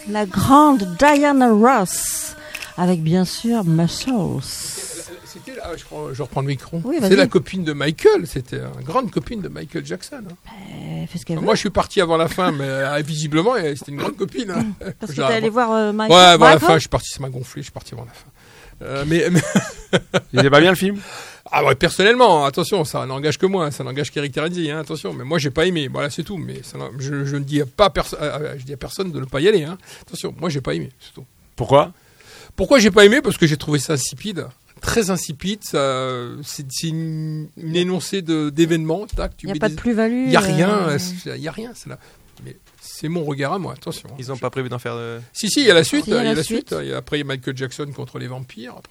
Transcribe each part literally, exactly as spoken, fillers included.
La grande Diana Ross, avec bien sûr Muscles. C'était là, je, prends, je reprends le micro. Oui, c'est la copine de Michael, c'était une grande copine de Michael Jackson. Hein. Euh, fais ce qu'elle veut. Moi, je suis parti avant la fin, mais euh, visiblement, c'était une grande copine. Hein. Parce que t'es allé voir euh, Michael. Ouais, avant la fin, je suis parti, ça m'a gonflé, je suis parti avant la fin. Euh, mais, mais... Il était pas bien le film? Ah ouais, personnellement, attention, ça n'engage que moi, ça n'engage qu'Eric Terenzi, hein, attention. Mais moi, j'ai pas aimé. Voilà, c'est tout. Mais ça, je, je ne dis pas perso- euh, je dis à personne de ne pas y aller. Hein. Attention, moi, j'ai pas aimé, c'est tout. Pourquoi? Pourquoi j'ai pas aimé? Parce que j'ai trouvé ça insipide, très insipide. Ça, c'est, c'est une, une énoncée de d'événements. Il n'y a pas des... de plus-value. Il y a rien. Euh... Il y a rien. C'est là. Mais c'est mon regard à moi. Attention. Ils n'ont pas prévu d'en faire. De... Si si, il y a la suite. Si, il y a il y a la la suite. suite. Après, il y a Michael Jackson contre les vampires. Après.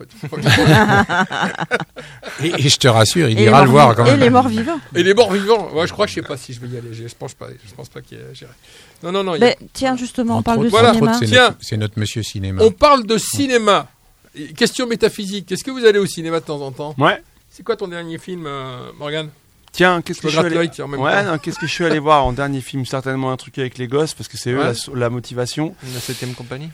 et, et je te rassure, il et ira le voir quand et même. Et les morts vivants. Et les morts vivants. Ouais, je crois que je sais pas si je vais y aller. Je pense pas. Je pense pas qu'il y ait... Non non non. Mais, a... Tiens, justement, on entre parle autres, de voilà. cinéma. C'est, Tiens. notre, c'est notre monsieur cinéma. On parle de cinéma. Question métaphysique. Est-ce que vous allez au cinéma de temps en temps? Ouais. C'est quoi ton dernier film, euh, Morgane? Tiens, qu'est-ce que je suis allé... l'œil, tiens, en même ouais, temps. non, qu'est-ce que je suis allé voir en dernier film? Certainement un truc avec les gosses, parce que c'est eux Ouais. la, la motivation. La septième compagnie.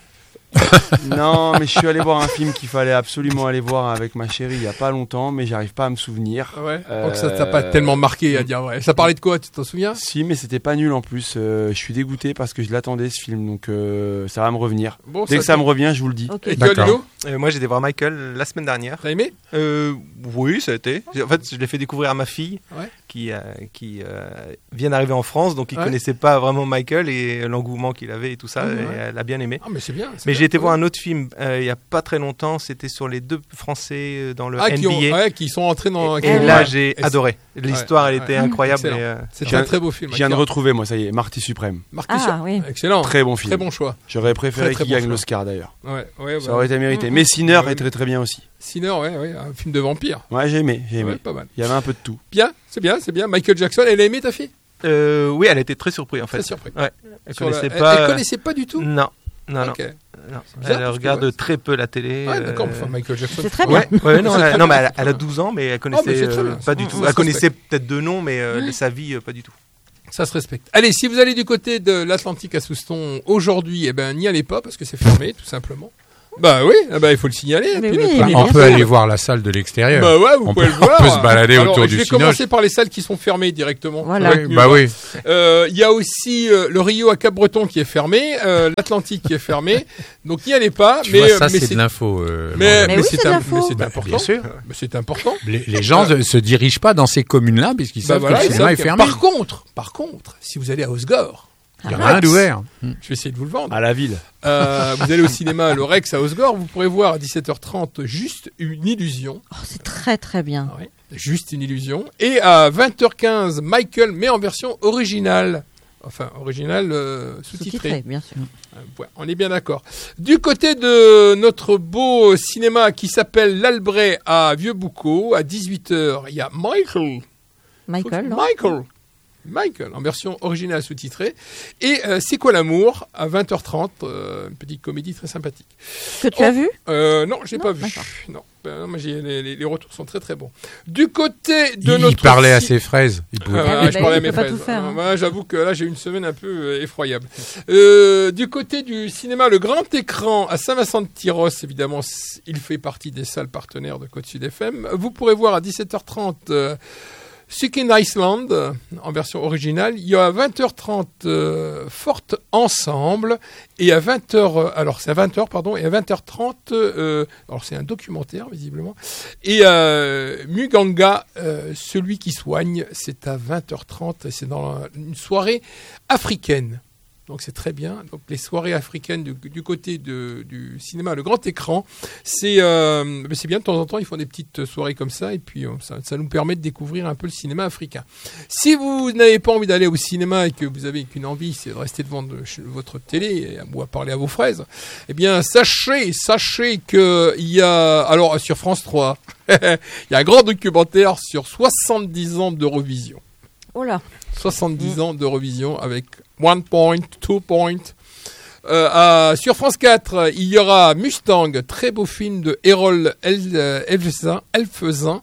Non, mais je suis allé voir un film qu'il fallait absolument aller voir avec ma chérie il y a pas longtemps, mais j'arrive pas à me souvenir. Ouais. Euh, Donc ça t'a pas tellement marqué à dire vrai. Ça parlait de quoi? Tu t'en souviens? Si, mais c'était pas nul en plus. Euh, je suis dégoûté parce que je l'attendais ce film, donc euh, ça va me revenir. Bon, Dès que ça me revient, je vous le dis. Okay. Et toi, D'accord. Ludo? Euh, moi, j'ai été voir Michael la semaine dernière. T'as aimé? Euh, oui, ça a été. En fait, je l'ai fait découvrir à ma fille, Ouais. qui, euh, qui euh, vient d'arriver en France, donc il Ouais. connaissait pas vraiment Michael et l'engouement qu'il avait et tout ça. Ouais, et ouais. elle a bien aimé. Ah mais c'est bien. c'est Mais bien. j'ai été voir Ouais. un autre film euh, il y a pas très longtemps. C'était sur les deux Français euh, dans le Ah, N qui, ont, B A. ouais, qui sont entrés dans. Et, qui et ont- là, ouais. j'ai Et c'est- adoré. L'histoire, Ouais, elle était ouais. incroyable. Excellent. et, euh, C'est J'ai un un- très beau film. Je viens de retrouver, moi, ça y est, Marty Suprême. Marqué Ah, sur- oui. Excellent. Très bon film. Très bon choix. J'aurais préféré Très, très qu'il bon gagne choix. l'Oscar d'ailleurs. Ouais, ouais, Ça bah, aurait été mérité. Mm. Mais Sinner Ouais. est très très bien aussi. Sinner, ouais, ouais, un film de vampire. Ouais, j'ai aimé, j'ai aimé. Ouais, pas mal. Il y avait un peu de tout. Bien, c'est bien, c'est bien. Michael Jackson, elle a aimé ta fille? euh, oui, elle était très surprise en fait. Très surprise. Ouais. Elle Sur la- connaissait elle- pas. Elle connaissait pas du tout. Non, non, Ok. non. non. Bizarre, Elle parce regarde que, ouais, très peu la télé. Ouais, d'accord. euh, Enfin, Michael Jackson. C'est très Ouais, bien. ouais, non, C'est elle, très non, bien. mais elle, elle a douze ans, mais elle connaissait mais c'est très euh, bien. pas du Mmh, tout. ça Elle se connaissait respecte. peut-être deux noms, mais euh, sa vie, euh, pas du tout. Ça se respecte. Allez, si vous allez du côté de l'Atlantique à Souston aujourd'hui, eh ben n'y allez pas parce que c'est fermé, tout simplement. Bah oui, eh ben, il faut le signaler. Mais puis oui, notre- mais on bien peut sûr. aller voir la salle de l'extérieur. Bah ouais, vous on pouvez peut, le voir. on peut se balader Alors, autour je du vais Cinoche. commencer par les salles qui sont fermées directement. Voilà. Ça va être mieux. Bah oui. Euh, Il y a aussi euh, le Rio à Cap-Breton qui est fermé, euh, l'Atlantique qui est fermé. Donc n'y allez pas. Tu mais vois, euh, ça, mais c'est de l'info. euh, Mais, Morgane. Mais mais oui, c'est c'est de un- l'info. mais c'est Bah, important. bien sûr. Mais c'est important. Les, les gens ne se dirigent pas dans ces communes-là puisqu'ils Bah savent voilà, que le ils cinéma savent est que- fermé. Par contre, par contre, si vous allez à Osgore, Il n'y a rien d'ouvert. je vais essayer de vous le vendre. À la ville. Euh, vous allez au cinéma à le Rex à Osgore, vous pourrez voir à dix-sept heures trente Juste une illusion. Oh, c'est très très bien. Ouais, Juste une illusion. Et à vingt heures quinze, Michael, mais en version originale. Enfin, originale euh, sous-titrée. Sous-titré, bien sûr. Euh, ouais, on est bien d'accord. Du côté de notre beau cinéma qui s'appelle l'Albret à Vieux-Boucau, à dix-huit heures, il y a Michael. Michael, non Michael. Michael, en version originale sous-titrée. Et euh, C'est quoi l'amour à vingt heures trente, euh, une petite comédie très sympathique. que tu Oh. as vu Euh, non, j'ai Non, pas vu. d'accord. Non, Ben non, mais j'ai- les, les- les retours sont très très bons. Du côté de Il, notre il parlait à ci- ses fraises. Il pouvait Ah, Ah pas- oui, ouais, bah je parlais oui, à il mes peut pas fraises. tout faire, hein. Moi, j'avoue que là, j'ai eu une semaine un peu euh, effroyable. Euh, du côté du cinéma, le grand écran à Saint-Vincent-de-Tyros, évidemment, c- il fait partie des salles partenaires de Côte Sud F M. Vous pourrez voir à dix-sept heures trente euh, Chicken Iceland euh, en version originale. Il y a à vingt heures trente euh, Forte Ensemble et à vingt heures, euh, alors c'est à vingt heures, pardon, et à vingt heures trente, euh, alors c'est un documentaire visiblement, et euh, Muganga, euh, celui qui soigne, c'est à vingt heures trente et c'est dans une soirée africaine. Donc c'est très bien. Donc les soirées africaines du, du côté de, du cinéma, le grand écran, c'est euh, mais c'est bien de temps en temps, ils font des petites soirées comme ça et puis euh, ça, ça nous permet de découvrir un peu le cinéma africain. Si vous n'avez pas envie d'aller au cinéma et que vous avez qu'une envie, c'est de rester devant de, chez votre télé ou à parler à vos fraises, eh bien sachez, sachez que il y a alors sur France trois, il y a un grand documentaire sur soixante-dix ans d'Eurovision. Oh là. soixante-dix ans d'Eurovision avec one point, two point. Euh, à- sur France quatre, il y aura Mustang, très beau film de Errol El- euh, Elfezin, Elfezin.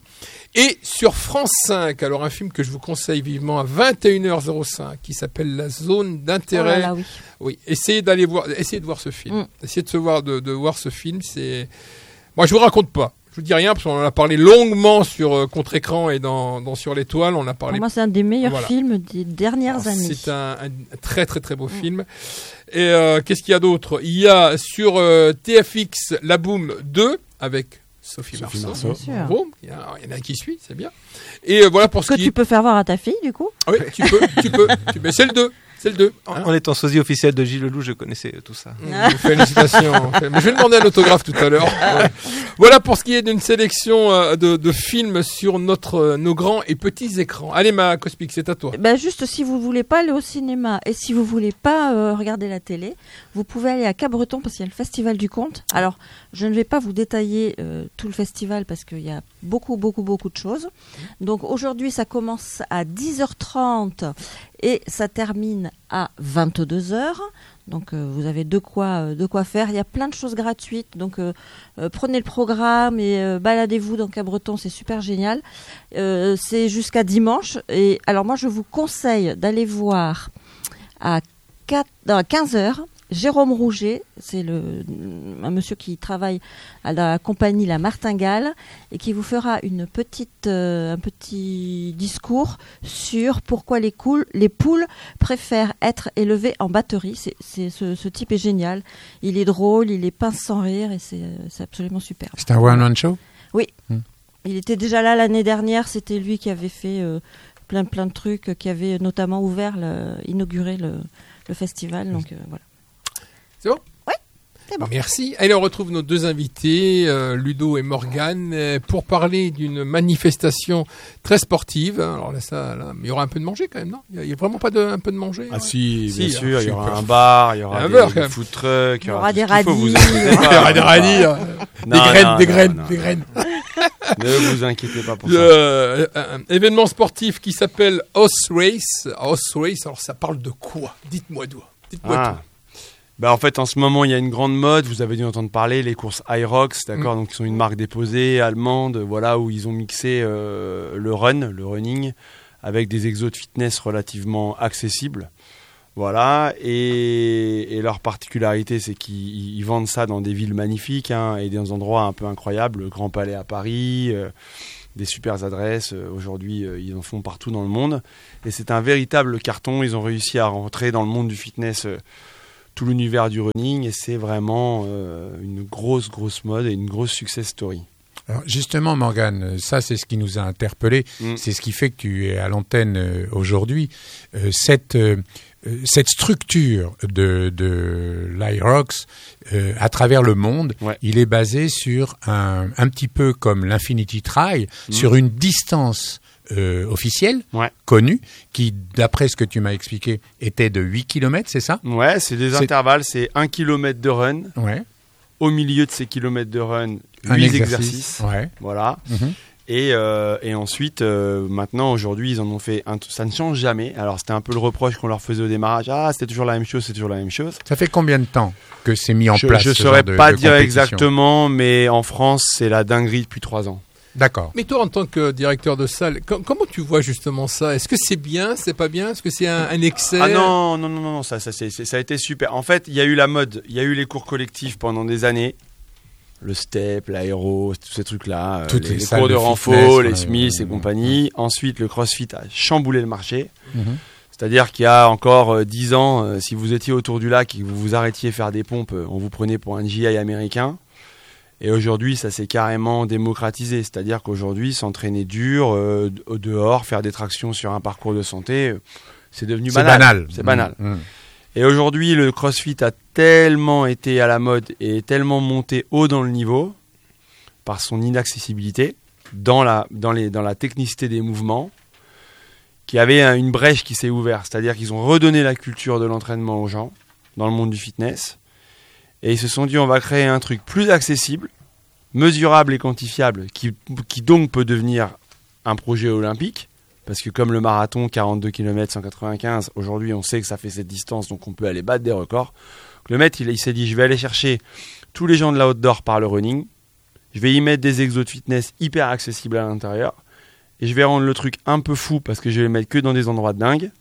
Et sur France cinq, alors un film que je vous conseille vivement à vingt et une heures cinq qui s'appelle La Zone Oh d'intérêt. là là, oui. Oui, essayez d'aller voir, essayez de voir ce film. Mm. Essayez de se voir, de, de voir ce film. C'est, moi je vous raconte pas. Je vous dis rien parce qu'on en a parlé longuement sur euh, contre-écran et dans, dans Sur l'étoile. On a parlé. Pour moi, c'est un des meilleurs Voilà. films des dernières Alors, années. c'est un, un très très très beau film. Et euh, qu'est-ce qu'il y a d'autre? Il y a sur euh, T F X La Boom deux avec Sophie, Sophie Marceau. Marceau. Bien sûr. Bravo. Il y, a, il y en a un qui suit, c'est bien. Et euh, voilà pour ce Que qui tu peux faire voir à ta fille, du coup. Oui, tu peux, tu peux. Tu... Mais c'est le deux. C'est le deux. En, Hein en étant sosie officiel de Gilles Leloup, je connaissais euh, tout ça. Mmh, félicitations. Mais je vais demander un autographe tout à l'heure. Ouais. Voilà pour ce qui est d'une sélection euh, de, de films sur notre, euh, nos grands et petits écrans. Allez, ma Cosmic, c'est à toi. Bah, juste si vous voulez pas aller au cinéma et si vous voulez pas euh, regarder la télé, vous pouvez aller à Cabreton parce qu'il y a le Festival du Conte. Alors, je ne vais pas vous détailler euh, tout le festival parce qu'il y a beaucoup, beaucoup, beaucoup de choses. Donc aujourd'hui, ça commence à dix heures trente et ça termine à vingt-deux heures. Donc euh, vous avez de quoi, euh, de quoi faire. Il y a plein de choses gratuites. Donc euh, euh, prenez le programme et euh, baladez-vous dans Cabreton, c'est super génial. Euh, c'est jusqu'à dimanche. Et alors moi je vous conseille d'aller voir à quatre, non, à quinze heures Jérôme Rouget, c'est le, un monsieur qui travaille à la compagnie La Martingale et qui vous fera une petite, euh, un petit discours sur pourquoi les, cool, les poules préfèrent être élevées en batterie. C'est, c'est, ce, ce type est génial. Il est drôle, il est pince sans rire et c'est, c'est absolument super. C'est un one-man show? Il était déjà là l'année dernière, c'était lui qui avait fait euh, plein, plein de trucs, qui avait notamment ouvert, le, inauguré le, le festival. Donc euh, voilà. C'est bon? Oui, c'est bon. Merci. Allez, on retrouve nos deux invités, euh, Ludo et Morgane, euh, pour parler d'une manifestation très sportive. Alors là, ça, là, mais il y aura un peu de manger quand même, non? Il n'y a, a vraiment pas de, un peu de manger? Ah ouais. si, Si, bien alors, sûr, je il y suis aura pas- un bar, il y aura Un des, beurre, des quand même. food trucks, Il y aura tout des ce qu'il faut, radis. vous inquiétez Il y pas. aura des radis, euh, des Non, graines, non, des non, graines, non, des non. graines. Ne vous inquiétez pas pour ça. Euh, un événement sportif qui s'appelle Horse Race. Horse Race, alors ça parle de quoi? Dites-moi d'où. Dites-moi Ah. tout. Bah en fait en ce moment il y a une grande mode, vous avez dû entendre parler, les courses Hyrox, d'accord, Mm. donc ils sont une marque déposée allemande, voilà, où ils ont mixé euh, le run, le running, avec des exos de fitness relativement accessibles, voilà, et, et leur particularité c'est qu'ils ils vendent ça dans des villes magnifiques hein, et dans des endroits un peu incroyables, le Grand Palais à Paris, euh, des super adresses, euh, aujourd'hui euh, ils en font partout dans le monde, et c'est un véritable carton, ils ont réussi à rentrer dans le monde du fitness euh, tout l'univers du running et c'est vraiment euh, une grosse grosse mode et une grosse success story. Alors justement, Morgane, ça c'est ce qui nous a interpellés, Mm. c'est ce qui fait que tu es à l'antenne euh, aujourd'hui. Euh, cette, euh, euh, cette structure de, de l'Hyrox euh, à travers le monde, Ouais. il est basé sur un, un petit peu comme l'Infinity Trail, Mm. sur une distance euh, officielle, Ouais. connue, qui d'après ce que tu m'as expliqué était de huit kilomètres, c'est ça? Ouais, c'est des C'est- intervalles, c'est un kilomètre de run. Ouais. Au milieu de ces kilomètres de run, Un huit exercice. exercices. Ouais. Voilà. Mhm. Et, euh, et ensuite, euh, maintenant, aujourd'hui, ils en ont fait un. Ça ne change jamais. Alors, c'était un peu le reproche qu'on leur faisait au démarrage. Ah, c'était toujours la même chose, c'est toujours la même chose. Ça fait combien de temps que c'est mis en je place ne ce saurais genre de- pas de dire compétition? exactement, mais en France, c'est la dinguerie depuis trois ans. D'accord. Mais toi, en tant que directeur de salle, com- comment tu vois justement ça? Est-ce que c'est bien, c'est pas bien? Est-ce que c'est un, un excès? Ah non, non, non, non, non, ça, ça, c'est- c'est- ça a été super. En fait, il y a eu la mode, il y a eu les cours collectifs pendant des années. Le step, l'aéro, tous ces trucs-là. euh, Toutes les, les les salles cours de de renfort, fitness, les ouais, Smiths ouais, et ouais. compagnie. Ensuite, le CrossFit a chamboulé le marché. Mhm. C'est-à-dire qu'il y a encore euh, dix ans, euh, si vous étiez autour du lac et que vous vous arrêtiez faire des pompes, euh, on vous prenait pour un G I américain. Et aujourd'hui, ça s'est carrément démocratisé. C'est-à-dire qu'aujourd'hui, s'entraîner dur, euh, au dehors, faire des tractions sur un parcours de santé, euh, c'est devenu C'est banal. banal. C'est banal. Mhm. Mhm. Et aujourd'hui, le CrossFit a tellement été à la mode et tellement monté haut dans le niveau par son inaccessibilité, dans la, dans les, dans la technicité des mouvements, qu'il y avait un- une brèche qui s'est ouverte. C'est-à-dire qu'ils ont redonné la culture de l'entraînement aux gens dans le monde du fitness. Et ils se sont dit, on va créer un truc plus accessible, mesurable et quantifiable, qui, qui donc peut devenir un projet olympique. Parce que comme le marathon, quarante-deux kilomètres, cent quatre-vingt-quinze, aujourd'hui on sait que ça fait cette distance, donc on peut aller battre des records. Donc le maître, il, il s'est dit, je vais aller chercher tous les gens de la outdoor par le running, je vais y mettre des exos de fitness hyper accessibles à l'intérieur, et je vais rendre le truc un peu fou parce que je vais le mettre que dans des endroits dingues.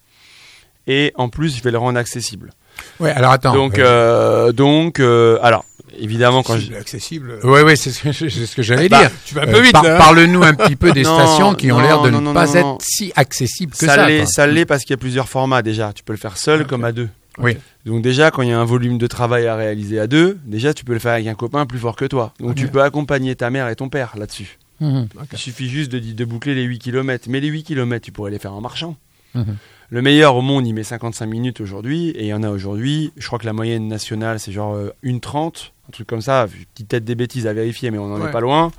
Et en plus, je vais le rendre accessible. Ouais, alors attends. Donc, euh, euh, donc, euh, alors, évidemment, quand je... accessible. Ouais, ouais, c'est ce que, c'est ce que j'allais Bah, dire. tu vas un peu Euh, vite, par- là, hein. Parle-nous un petit peu des Non, stations qui ont non, l'air de non, ne non, pas non, être non. si accessibles que ça ça. l'est, quoi. ça l'est parce qu'il y a plusieurs formats déjà. Tu peux le faire seul Okay. comme à deux. Oui. Donc déjà, quand il y a un volume de travail à réaliser à deux, déjà tu peux le faire avec un copain plus fort que toi. Donc Ok. tu peux accompagner ta mère et ton père là-dessus. Mhm. Il suffit juste de, de boucler les huit kilomètres. Mais les huit kilomètres, tu pourrais les faire en marchant. Mhm. Le meilleur au monde, il met cinquante-cinq minutes aujourd'hui. Et il y en a aujourd'hui, je crois que la moyenne nationale, c'est genre euh, une trente, un truc comme ça. Petite tête des bêtises à vérifier, mais on n'en Ouais. est pas loin.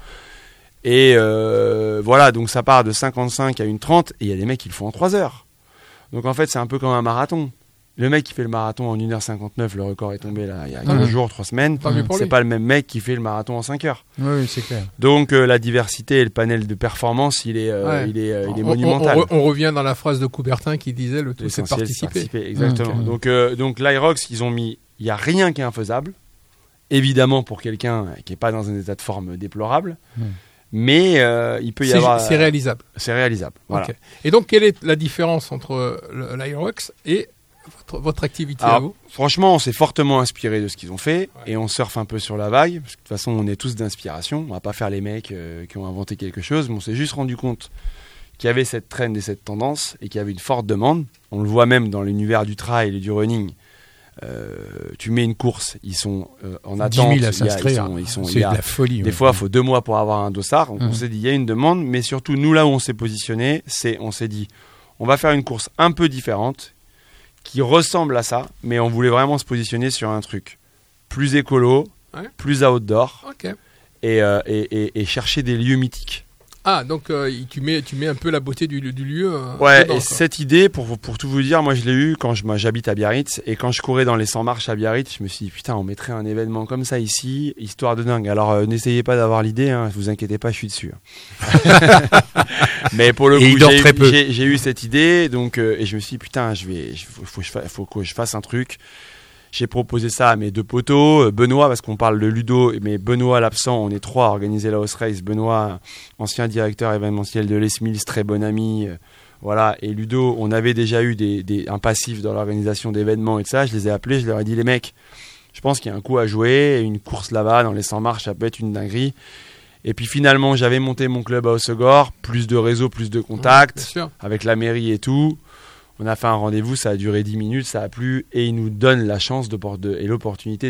Et euh, voilà, donc ça part de cinquante-cinq à une trente. Et il y a des mecs qui le font en trois heures. Donc en fait, c'est un peu comme un marathon. Le mec qui fait le marathon en une heure cinquante-neuf, le record est tombé là il y a Tant quinze mieux. jours, trois semaines. Tant mieux pour C'est lui. pas le même mec qui fait le marathon en cinq heures. Oui, c'est clair. Donc euh, la diversité et le panel de performance, il est, euh, Ouais. il est, euh, il est On- monumental. On, on, on revient dans la phrase de Coubertin qui disait le tout c'est de L'essentiel, participer. Exactement. Mmh. Donc, euh, donc l'Irox, ils ont mis, il n'y a rien qui est infaisable. Évidemment pour quelqu'un qui n'est pas dans un état de forme déplorable. Mmh. Mais euh, il peut y C'est avoir. c'est réalisable. C'est réalisable. Voilà. Ok. Et donc, quelle est la différence entre le- l'Irox et votre, votre activité à Alors, vous? franchement, on s'est fortement inspiré de ce qu'ils ont fait Ouais. et on surfe un peu sur la vague. Parce que de toute façon, on est tous d'inspiration. On va pas faire les mecs euh, qui ont inventé quelque chose, mais on s'est juste rendu compte qu'il y avait cette trend et cette tendance et qu'il y avait une forte demande. On le voit même dans l'univers du trail et du running. Euh, tu mets une course, ils sont euh, en dix attente. mille à il y a- s'inscrire. Ils sont, ils sont- il C'est y de a- la folie. des ouais. fois, il faut deux mois pour avoir un dossard. Donc, on Mhm. s'est dit, il y a une demande, mais surtout, nous, là où on s'est positionné, c'est, on s'est dit, on va faire une course un peu différente, qui ressemble à ça, mais on voulait vraiment se positionner sur un truc plus écolo, Ouais. plus outdoor, Ok. et, euh, et, et- et chercher des lieux mythiques. Ah, donc euh, tu, mets, tu mets un peu la beauté du, du lieu. euh, Ouais, dedans, et quoi. cette idée, pour, pour tout vous dire, moi je l'ai eu quand je, moi, j'habite à Biarritz, et quand je courais dans les cent marches à Biarritz, je me suis dit, putain, on mettrait un événement comme ça ici, histoire de dingue. Alors euh, n'essayez pas d'avoir l'idée, hein, vous inquiétez pas, je suis dessus. Mais pour le Et coup, il dort j'ai, très eu- peu. j'ai- j'ai eu cette idée, donc, euh, et je me suis dit, putain, je vais, il faut, faut, que je fa- faut que je fasse un truc. J'ai proposé ça à mes deux poteaux, euh, Benoît, parce qu'on parle de Ludo, mais Benoît l'absent, on est trois à organiser la House Race. Benoît, ancien directeur événementiel de Les Mills, très bon ami. euh, voilà, et Ludo, on avait déjà eu des, des, un passif dans l'organisation d'événements et de ça. Je les ai appelés, je leur ai dit, les mecs, je pense qu'il y a un coup à jouer, une course là-bas dans les cent marches, ça peut être une dinguerie. Et puis finalement, j'avais monté mon club à Hossegor, plus de réseau, plus de contacts, Bien sûr. avec la mairie et tout. On a fait un rendez-vous, ça a duré dix minutes, ça a plu, et ils nous donnent la chance de, de- et l'opportunité